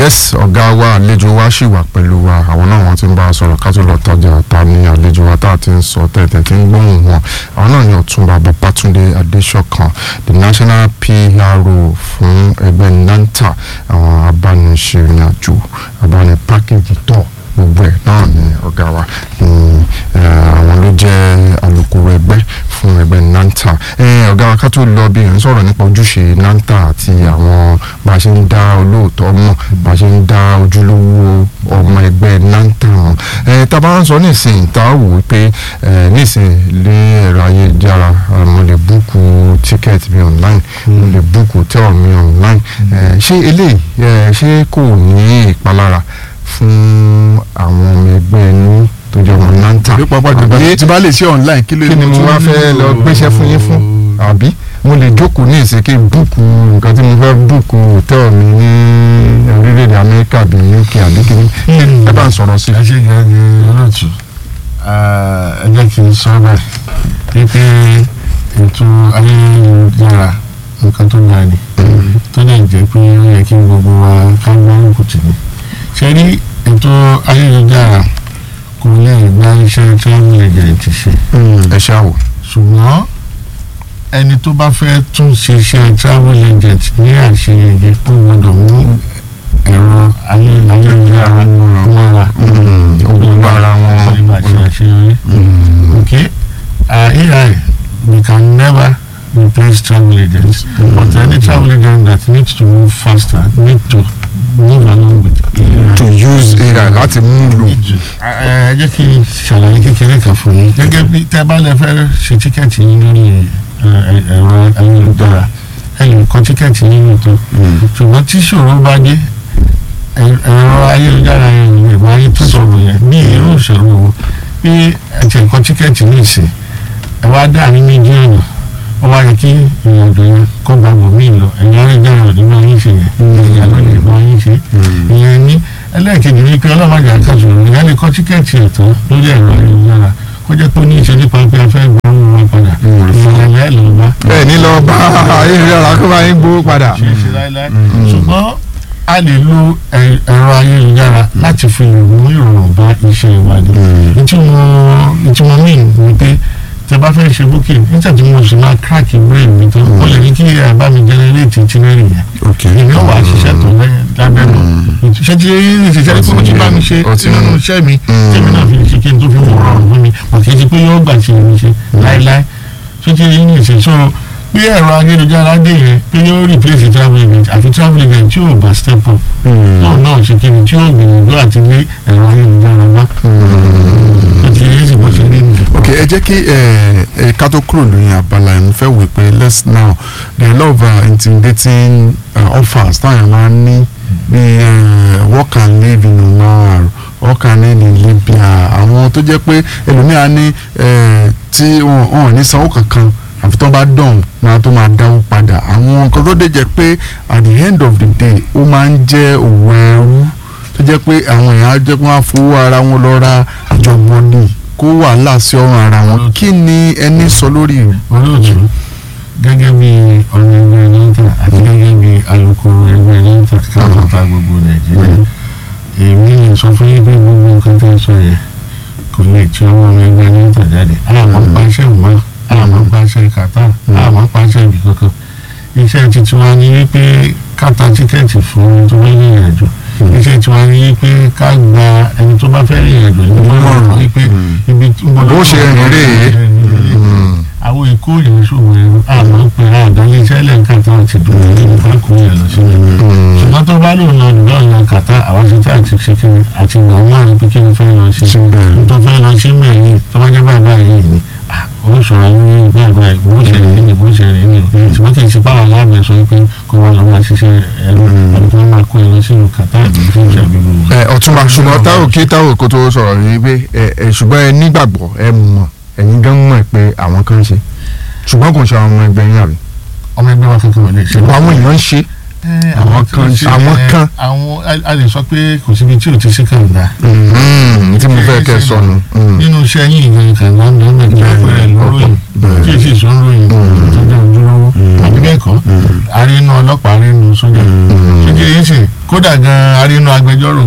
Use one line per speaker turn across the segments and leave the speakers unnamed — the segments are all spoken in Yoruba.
yes ọ̀gá wa àlejò wa ṣì wà pẹ̀lú wa àwọn náà wọ́n ti ń bá a sọ̀rọ̀ ká tó lọ tajà ta ní àlejò wa tá a ti ń sọ tẹ̀tẹ̀ tí ń gbóhùn wọn àwọn náà ní Ọ̀túnba Babátúndé Adéṣọ̀kan the national PRO fún ẹgbẹ́ NANTA àwọn abániṣèrìnàjò abánipákéjì tọ̀ gbogbo ẹ̀ náà ní ọ̀gá wa àwọn ló jẹ́ alukoro ẹgbẹ́ fún ẹgbẹ́ NANTA ọ̀gá wa ká tó lọ bí n sọ̀rọ̀ nípa ojúṣe NANTA àti àwọn bá a ṣe ń dá olóòótọ́ mọ̀ bá a ṣe ń dá ojúlówó ọmọ ẹgbẹ́ NANTA mọ̀ tá a bá ń sọ nísìnyí tá a wò pé nísìnyí lé ẹ̀rọ ayélujára mo lè búùkù tíkẹ́ẹ̀tì mi online mo lè búùkù hòtẹ́ẹ̀lì mi online ṣé eléyìí ṣé kò ní ìpalára fún àwọn ọmọ ẹgbẹ́ ní tó jẹ́ wọn NANTA
tí bá lè ṣe online kí
ni mo wá fẹ́ lọ gbéṣẹ́ fún yín fún àbí mo lè jókòó ní ìsìnkí búùkù nǹkan tí mo fẹ́ búùkù hòtẹ́ẹ̀lì mi ní orílẹ̀-èdè Amẹ́ríkà bí UK àbí kí ẹ bá ń sọ̀rọ̀ sí.
ẹ ṣe gẹ́gẹ́ olóòtú ẹ jẹ́ kí n sọ báyìí pé ètò ayélujára nǹkan tó dáa ni tó lè jẹ́ pé ó yẹ kí gbogbo wa ká gbọ́ kùtù ni ṣe rí ètò ayélujára kò lè gba iṣẹ́ travel agent ṣe.
ẹ ṣáwò.
ṣùgbọ́n ẹni tó bá fẹ́ tún ṣiṣẹ́ travel agent ní àṣeyege tó gbọdọ̀ mú ẹ̀rọ ayélujára mọ́ra
gbogbo ara wọn
ṣe àṣeyọrí. okay AI we can never replace travel agents but any travel agent that needs to move faster need to move along with
to use AI láti mú lò.
ẹ jẹ́ kí n ṣàlàyé kékeré kan fún yín gẹ́gẹ́ bí tẹ́ bá lè fẹ́ ṣe tíkẹ́ẹ̀tì yín lórí ẹ̀rọ ayélujára ẹ lè kọ tíkẹ́ẹ̀tì yín nìkan ṣùgbọ́n tí ìṣòro bá dé ẹ̀rọ ayélujára yẹn ìwà ayé tó sọ̀rọ̀ yẹn bí irú ìṣòro wo bí ẹ ti kọ tíkẹ́ẹ̀tì ní ìsìn ẹ wá dá ní méjì ọ̀nà ó wá yẹ kí ìrìnàjò yẹn kó gba bòmíì lọ ẹ̀yìn ayélujára ọ̀dún máa ń ṣe yẹn ìyá ló lè máa ń ṣe ìyẹn ní ẹlẹ́ẹ̀kejì ní pé ọlọ́mọdé àkàtúntò ìyá lè kọ́ tíkẹ́ẹ̀tì ẹ̀tọ́ lórí ẹ̀rọ ayélujára kó jẹ́ pé ní ìṣe nípa pé a fẹ́ gbọ́ wọn padà ìfọ̀lẹ́lẹ́ ẹ̀ ló bá.
bẹ́ẹ̀ ni lọ bá ayélujára kó bá yín gbowó padà.
ṣùgbọ́n a lè lo ẹ̀rọ ayélujára láti fi mú ìrọ̀rùn bá iṣẹ́ ìwádìí ìtumọ̀ míì ni pé tẹ bá fẹ́ ṣe booking níta tí mo sì máa crack brain mi tán ó lè ní kí ẹ bá mi generate itinerary yẹn èmi ò wá ṣiṣẹ́ tó lábẹ́ mọ́ ṣé tí ìṣiṣẹ́ tí mo ti bá mi ṣe nínú iṣẹ́ mi tèmi náà fi ṣe kí n tó fi mọ̀ ọ̀rọ̀ fún mi kò kì í ṣe pé yóò gbà ṣe mi ṣe láéláé ṣé tí yín ní ìṣe so bí ẹ̀rọ ayélujára dé yẹn pé yóò replace travel agent àfi travel agent tí yóò bá step up náà ṣe kí ni tí yóò gbìyànjú àti gbé ẹ̀rọ ayélujára bá
ok ẹ jẹ́ kí ká tó kúrò lóyún abala ẹ̀ mo fẹ́ wí pé let's now there are a lot of intimidating offers táwọn máa ń ní bí work and live in Oman work and live in Libya àwọn tó jẹ́ pé ẹlòmíà ní tí wọn ní sanwó kankan àfi tó bá dọ̀hún máa tó máa dáwó padà àwọn nǹkan tó dé jẹ́ pé at the end of the day ó máa ń jẹ́ òwò ẹrú tó jẹ́ pé àwọn èèyàn á jẹ́ pé wọ́n á fowó ara wọn lọ ra àjọgbọ́n ní kó wàhálà sí ọrùn ara wọn kí ni ẹni sọ lórí
olóòtú gẹ́gẹ́ bí ọmọ ẹgbẹ́ NANTA àti gẹ́gẹ́ bí alukoro ẹgbẹ́ NANTA káàkiri gbogbo Nàìjíríà èmi lè sọ fún yín pé gbogbo nǹkan tẹ́ sọ yẹn kò lè tí ọmọ ẹgbẹ́ NANTA jáde àmọ́ pàṣẹ mọ́ àmọ́ pàṣẹ Qatar àmọ́ pàṣẹ ibì kankan iṣẹ́ títí wa ní wípé káta tíkẹ́ẹ̀tì fún tó bá yẹ ìrìnàjò iṣẹ́ tí wọ́n rí pé ká gba ẹni tó bá fẹ́ rìn àjò ní mọ́ràn wípé ibi
bó ṣe rìn rèé
àwọn èkó ìrìnṣòwò ẹ̀rọ àmọ́ pé àdáyé iṣẹ́ lẹ́ǹkà tó ti dùn ní ìfẹ́ kò yẹ lọ sí mi ṣùgbọ́n tó bá lòun lọ dùn lọ́nà kàtà àwọn ṣe tí àti ṣe kíni àti ìgbà wọn àrí pé kí ni fẹ́ lọ sí tó fẹ́ lọ sí mẹ́rin tó bá jẹ́ bàbá yìí ni ó sọ̀rọ̀ ní gbàgbà bó ṣe rìn ní bó ṣe rìn ní ṣùgbọ́n kì í ṣe báwa láàbẹ̀ sọ pé kó wọn lọ máa ṣiṣẹ́ ẹ̀rọ àbí kí wọ́n máa kó ẹ̀rọ sínú kàtà ìdílé fún ìṣàbíwò.
Ọ̀túnba ṣùgbọ́n táwọn kó tó sọ̀rọ̀ ní pé ṣùgbọ́n ẹ nígbàgbọ́ ẹ mọ̀ ẹ̀yin gan mọ̀ pé àwọn kan ń ṣe ṣùgbọ́n kò ń ṣe àwọn ọmọ ẹgbẹ́ yín àbí.
ọmọ ẹgbẹ́ wa kankan wọlé ṣe.
àwọn èèyàn ń ṣe àwọn kan.
a lè sọ pé kò síbi tí o ti ṣe kànga.
tí mo fẹ́ kẹ́ sọnù.
nínú iṣẹ́ yín ìgbà kànga ń bẹ́ẹ̀ mẹ́ta pẹ̀lú lóròyìn tí èsì ìsọ̀ròyìn tó jẹ́ ojúlówó àbí bẹ́ẹ̀ kọ́ arínú ọlọ́pàá arínú sójà sójà yìí sì kódà gan arínú agbẹjọ́rò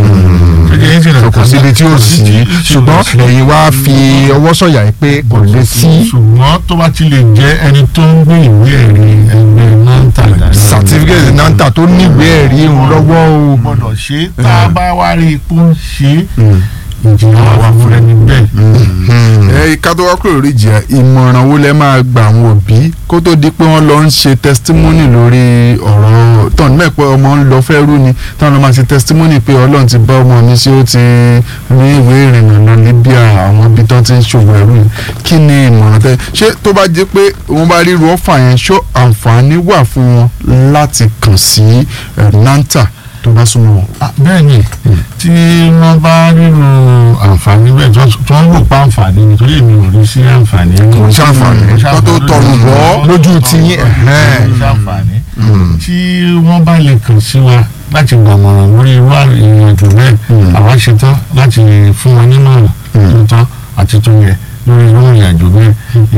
gan.
kò síbi tí ó sì ṣùgbọ́n ẹ̀yin wá fi ọwọ́ sọ̀yà pé kò lè sí.
ṣùgbọ́n tó bá ti lè jẹ́ ẹni tó ń gbé ìwé ẹ̀rí ẹgbẹ́ NANTA
certificate NANTA tó níwèé ẹ̀rí òun lọ́wọ́ o.
gbọ́dọ̀ ṣe tá a bá wá rí ipò ń ṣe ìjìyà wà fún ẹni bẹ́ẹ̀.
ká tó wá kúrò lórí ìjìyà ìmọ̀ràn wo lẹ máa gba àwọn òbí kó tó di pé wọ́n lọ ń ṣe testimony lórí ọ̀rọ̀ tán ní mẹ́pẹ́ ọmọ ń lọ fẹ́ rú ni táwọn lọ máa ṣe testimony pé Ọlọ́run ti bá ọmọ mi ṣé ó ti ní ìwé ìrìnnà lọ Libya àwọn ibi tán ti ń ṣòwò ẹrú ni kí ni ìmọ̀ràn tẹ ṣé tó bá jẹ́ pé wọ́n bá ríru ọ̀fà yẹn ṣó àǹfààní wà fún wọn láti kàn sí NANTA tó bá súnmọ́ wọn.
bẹ́ẹ̀ ni tí wọ́n bá nínú àǹfààní bẹ́ẹ̀ tó ń wò pa àǹfààní nítorí èmi ò rí sí àǹfààní.
kò sí àǹfààní tó tó tọrù bọ́ lójú ti yín.
kò sí àǹfààní tí wọ́n bá lè kàn sí wa láti gbàmọ̀ràn lórí irú ìrìnàjò bẹ́ẹ̀ àwa ṣetán láti fún wọn nímọ̀ràn tó tọ́ àti tó yẹ lórí irú ìrìnàjò bẹ́ẹ̀.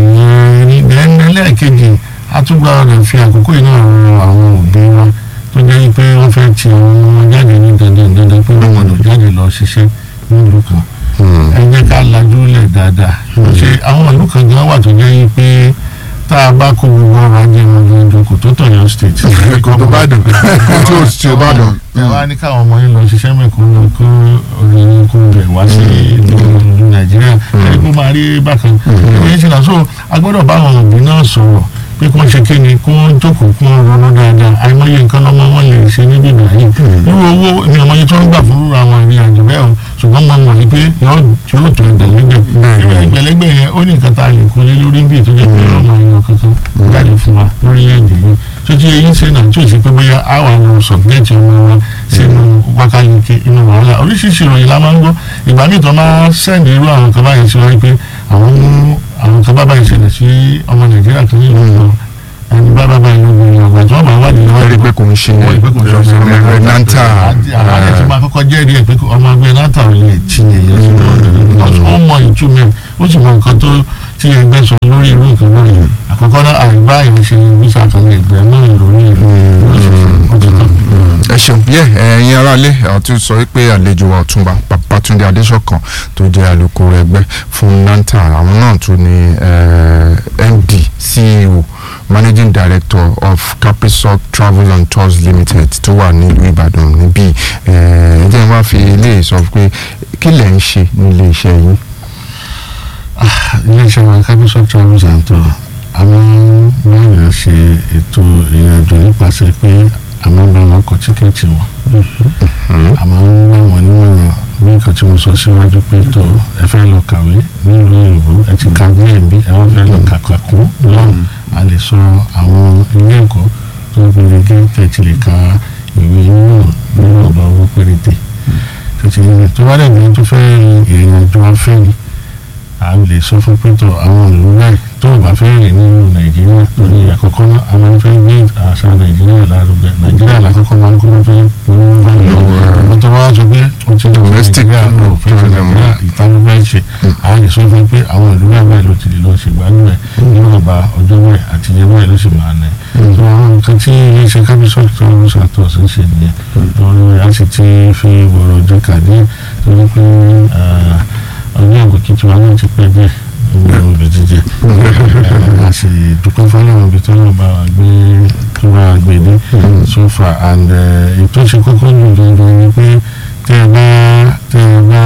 ìyẹn ẹlẹ́ẹ̀kejì àtúgbà ọ̀rẹ́ fi àkókò yìí náà ran àwọn òbí wa tó jẹ́ pé wọ́n fẹ́ ti àwọn ọmọ jáde ní dandan pé wọ́n gbọ́dọ̀ jáde lọ ṣiṣẹ́ nílùú kan. ẹ jẹ́ ká lajú lẹ̀ dáadáa. ṣe àwọn ìlú kan gan wà tó jẹ́ pé tá a bá kó gbogbo ọrọ̀ ajé wọn lójú kò tó tọ̀yọ̀ state.
kò tó bá dùn kò tó bá dùn.
ẹ wá ní káwọn ọmọ yín lọ ṣiṣẹ́ mẹ́kún lọ kó orin kó bẹ̀ wá sí ìlú Nàìjíríà ẹni kó máa rí bákan. ẹ̀yìn ṣe náà so a gbọ́dọ̀ bá àwọn òbí náà sọ̀rọ̀ pé kí wọ́n ṣe kí ni kí wọ́n jókòó kí wọ́n ronú dáadáa àìmọye nǹkan lọ́mọ wọn lè ṣe níbí báyìí irú owó ni ọmọ yẹn tó ń gbà fún àwọn ìrìn àjò bẹ́ẹ̀ o ṣùgbọ́n mo mọ̀ wípé yóò tó ìgbẹ̀lẹ́gbẹ̀ ìgbẹ̀lẹ́gbẹ̀ yẹn ó ní nǹkan tá a lè kó lé lórí bí tó jẹ́ pé ọmọ yẹn kankan jáde fún wa lórí èdè yìí tó ti eyín ṣe náà tó ṣe pé bóyá àwọn àwọn sọ̀gbẹ́ẹ̀tì ọmọ wọn sínú wákàyíkẹ́ inú wàhálà oríṣiríṣi ìròyìn la máa ń gbọ́ ìgbà míì tó máa sẹ́ǹdì irú àwọn kan báyìí sí wáyé pé àwọn kan bá báyìí ṣẹlẹ̀ sí ọmọ Nàìjíríà kan ní ìlú ẹni bá bá báyìí lóògùn ìrìn àgbà tí wọ́n máa wà nínú
wọ́n rí pé kò ń ṣe ẹgbẹ́ NANTA.
àwọn ẹ̀sìn máa kọ́kọ́ jẹ́rìí ẹ̀ pé ọmọ ẹgbẹ́ NANTA ò lè ti èèyàn sí ọ̀dọ̀ ó mọ ìtumẹ̀ ó sì mọ nǹkan tó tí ẹgbẹ́ sọ lórí irú nǹkan náà yìí àkọ́kọ́ náà àìbá ìrìnsẹ̀ visa kan ẹgbẹ́ náà lórí ìlú
ẹ ṣeun yẹ ẹ̀yin aráalé àti sọ pé àlejò wa Ọ̀túnba Babátúndé Adéṣọ̀kan tó jẹ́ alukoro ẹgbẹ́ fún NANTA àwọn náà tún ní MD CEO Managing Director of Capisol Travel and Tours Limited tó wà nílùú Ìbàdàn níbí ẹ̀jẹ̀ wá fi ilé sọ pé kí lẹ̀ ń ṣe nílé iṣẹ́ yìí.
ilé iṣẹ́ wa Capisol Travel and Tours àwọn mẹ́rin ṣe ètò ìrìnàjò nípasẹ̀ pé àmọ́ bá wọn kọ tíkẹ́ẹ̀tì wọn àmọ́ ń bá wọn níwọ̀n bí nǹkan tí mo sọ síwájú pé tó ẹ fẹ́ lọ kàwé nílùú òyìnbó ẹ ti ka gbẹ̀yìn bí ẹ wọ́n fẹ́ lọ kàkàkú lọ́rùn a lè sọ àwọn ilé ẹ̀kọ́ tó ń pinnu kí kẹ̀tì lè ka ìwé nínú ọ̀dọ̀ owó péréte tó bá dẹ̀ bí tó fẹ́ ìrìnàjò afẹ́ ni a lè sọ fún pé tó àwọn ìlú náà tó bá fẹ́ rìn nínú Nàìjíríà lórí àkọ́kọ́ náà a máa ń fẹ́ gbé àṣà Nàìjíríà lárugẹ Nàìjíríà lákọ́kọ́ máa ń kó ló fẹ́ wọ́n bá yọ ọ̀rọ̀ tó bá wá sọ pé ó ti lọ Nàìjíríà lọ fẹ́ Nàìjíríà ìtàn fẹ́ ṣe a lè sọ fún pé àwọn ìlú náà báyìí ló ti lè lọ ṣègbádùn ẹ̀ nínú ọba ọjọ́ bẹ́ẹ̀ àti ìyẹn báyìí ló sì máa nẹ̀ tó àwọn nǹkan tí iléeṣẹ́ Capisol Travel and Tours ń ṣe nìyẹn lórí a sì ti fi wọ̀rọ̀ jẹ́ kàdé torí pé ọjọ́ àgbẹ̀kí tí wọn náà ti pẹ́ bẹ́ẹ̀ owó olè jíjẹ a sì dúpẹ́ fọlọ́run ibi tí wọ́n bá wà gbé tó bá gbé dé so far and ètò ṣe kókó jù dandan ni pé tẹ́ ẹ bá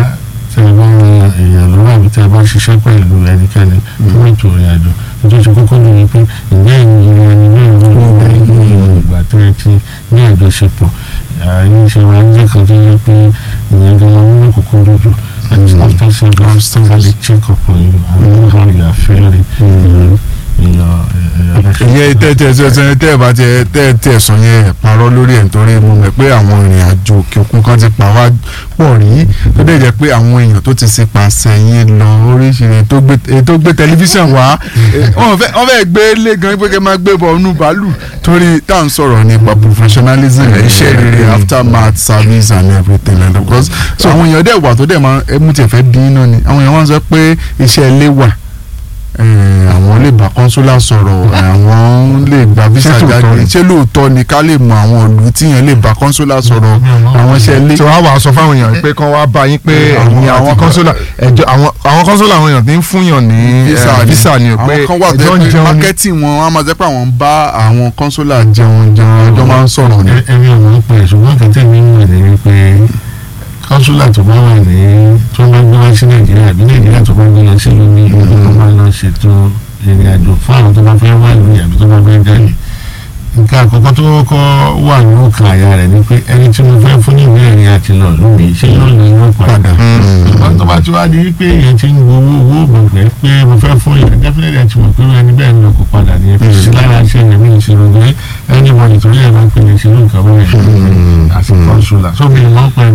èèyàn lọ́wọ́ àbí tẹ́ ẹ bá ṣiṣẹ́ pẹ̀lú ẹnikẹ́ni fún ètò ìrìnàjò ètò ṣe kókó jù ni pé ìgbẹ́ ìrìn ẹni náà ló ìgbà tẹ́ ẹ ti ní àjọṣepọ̀ àyè ṣe wà ní kan tó yẹ pé ìyẹn gan wọn ní kókó lójú. And after several they check up on you and know how you are feeling in your
ìyẹn tẹ́ bá tẹ́ sọ yẹn parọ́ lórí ẹ̀ nítorí mo mọ̀ pé àwọn ìrìn àjò òkè òkun kan ti pa wá pọ̀ rí tó dẹ̀ jẹ́ pé àwọn èèyàn tó ti ṣe pàṣẹ yín lọ oríṣiríṣi tó gbé tẹlifíṣàn wá wọ́n fẹ́ gbé lé gan pé kẹ́ máa gbé bọ̀ ọ̀nù bàálù torí tá à ń sọ̀rọ̀ nípa professionalism iṣẹ́ rere aftermath service and everything and of course so àwọn èèyàn dẹ̀ wà tó dẹ̀ máa mú tiẹ̀ fẹ́ dín náà ni àwọn èèyàn wọ́n sọ pé iṣẹ́ ilé wà àwọn lè bá consular sọ̀rọ̀ àwọn lè gba visa jáde ṣé lóòótọ́ ni ká lè mọ àwọn ìlú tíyẹn lè bá consular sọ̀rọ̀ àwọn iṣẹ́ lé.
tí wọ́n á wà sọ fáwọn èèyàn pé kán wá bá yín pé ẹ̀yin àwọn consular ẹjọ́ àwọn consular àwọn èèyàn ti ń fúnyàn ní visa ni o pé
àwọn kan wà tó pé marketing wọn á máa jẹ́ pé àwọn ń bá àwọn consular jẹun ọjọ́ máa ń sọ̀rọ̀ ni.
ẹ̀mí ọ̀nà pẹ̀ ṣùgbọ́n kẹ́tẹ́ mi ń wà ní wípé consular tó bá wà ní tó bá gbé wá sí Nàìjíríà àbí Nàìjíríà tó bá gbé lọ sí ìlú mi tó bá lọ ṣètò ìrìn àjò fún àwọn tó bá fẹ́ wá ìlú àbí tó bá fẹ́ jáde nǹkan àkọ́kọ́ tó kọ́kọ́ wà ní òkè àyà rẹ̀ ni pé ẹni tí mo fẹ́ fún ní ìwé ẹ̀rí àti lọ lómi ṣé yóò lè wọ́n padà ṣùgbọ́n tó bá ti wá di pé èèyàn ti ń gbowó owó gbọ̀ngbẹ́ pé mo fẹ́ fún yẹn definitely àti mọ̀ pé ẹni bẹ́ẹ̀ ni kò padà ní ẹ̀fọ́ sí lára ṣe ẹ̀yẹ̀ mi ìṣirò pé ẹni mọ̀ nítorí ẹ̀ máa ń pè ní ìṣirò nǹkan bẹ́ẹ̀ àti consular so mi mọ̀ pé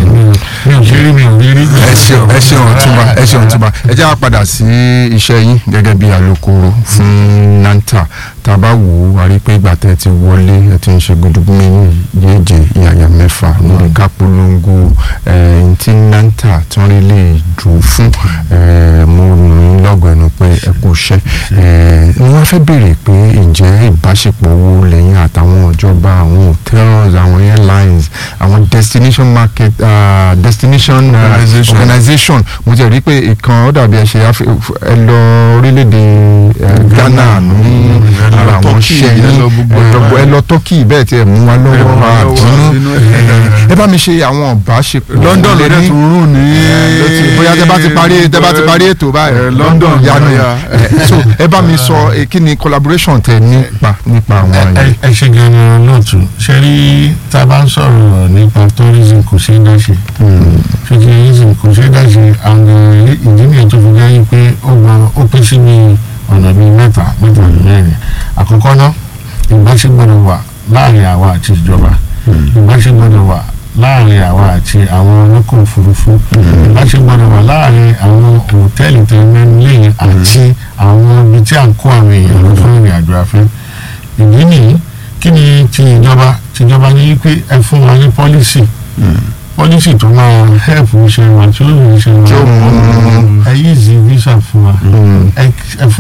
mi ò ṣe rí mi ò rí rí.
ẹ ṣeun Ọ̀túnba ẹ jẹ́ á padà sí iṣẹ́ yín gẹ́gẹ́ bí alukoro fún NANTA tá a bá wò ó a rí pé ìgbà tẹ́ ẹ ti wọlé ẹ ti ń ṣe gudugudu yéje ìyàyà mẹ́fà lórí ká polongo tí NANTA tí wọ́n rí lè dùn fún mo ní lọ́gọ̀ ẹnu pé ẹ kò ṣẹ́ ni wọ́n fẹ́ béèrè pé ǹjẹ́ ìbáṣepọ̀ wo lẹ́yìn àtàwọn ìjọba àwọn hotels àwọn airlines àwọn destination market destination organization mo ti rí pé ìkan ó dàbí ẹ ṣe ẹ lọ orílẹ̀-èdè Ghana ní ara àwọn ṣẹ́ ẹ lọ Turkey bẹ́ẹ̀ tí ẹ mú wa lọ́wọ́ àdínú ẹ bá mi ṣe àwọn ìbáṣepọ̀
London ló dẹ̀ tún rún ní
bóyá tẹ́ bá ti parí ètò báyìí London yanu so ẹ bá mi sọ kí ni collaboration tẹ nípa àwọn àyè.
ẹ ṣe gan-an lóòtú ṣe rí tá a bá ń sọ̀rọ̀ nípa tourism kò ṣe é dá ṣe tourism kò ṣe é dá ṣe àwọn ìdí nìyẹn tó fi dáyé pé ó pín sí ní ọ̀nà bíi mẹ́ta mẹ́rin àkọ́kọ́ náà ìbáṣepọ̀ wà láàrin àwa àti ìjọba ìbáṣepọ̀ wà láàrin àwa àti àwọn ọlọ́kọ̀ òfurufú ìbáṣepọ̀ wà láàrin àwọn hòtẹ́ẹ̀lì tẹ̀lé àti àwọn ibi tí à ń kó àwọn èèyàn lọ fún ìrìn àjò afẹ́ ìdí nìyí kí ni tìjọba ní pé ẹ fún wa ní pọ́lísì tó máa help ṣe wa tí ó lè ṣe wa ẹ yí ìzí visa fún wa ẹ fún